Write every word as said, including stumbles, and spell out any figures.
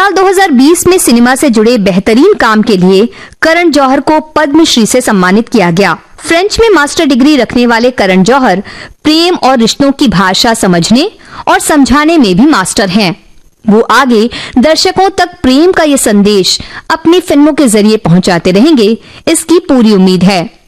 साल दो हज़ार बीस में सिनेमा से जुड़े बेहतरीन काम के लिए करण जौहर को पद्मश्री से सम्मानित किया गया। फ्रेंच में मास्टर डिग्री रखने वाले करण जौहर प्रेम और रिश्तों की भाषा समझने और समझाने में भी मास्टर हैं। वो आगे दर्शकों तक प्रेम का ये संदेश अपनी फिल्मों के जरिए पहुंचाते रहेंगे, इसकी पूरी उम्मीद है।